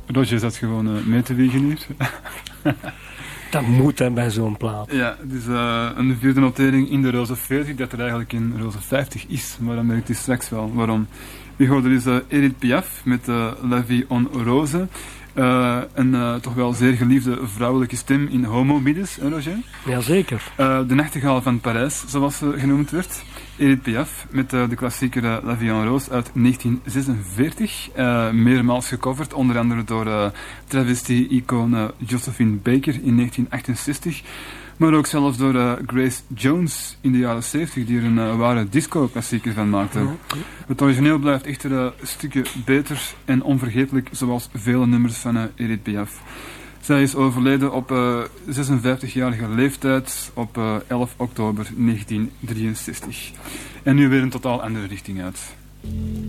Roger zat gewoon mee te wiegen hier. Dat moet hè, bij zo'n plaat. Ja, het is een vierde notering in de Roze 40, dat er eigenlijk in Roze 50 is. Maar dan merkt u straks wel waarom. We hoorden dus Edith Piaf met La Vie en Rose. Een toch wel zeer geliefde vrouwelijke stem in homo-middes, hè Roger? Jazeker. De nachtegaal van Parijs, zoals ze genoemd werd. Edith Piaf met de klassieker La Vie en Rose uit 1946. Meermaals gecoverd, onder andere door travestie-icoon Josephine Baker in 1968. Maar ook zelfs door Grace Jones in de jaren 70, die er een ware disco-klassieker van maakte. Het origineel blijft echter een stukje beter en onvergetelijk, zoals vele nummers van Edith Piaf. Zij is overleden op 56-jarige leeftijd op 11 oktober 1963. En nu weer een totaal andere richting uit.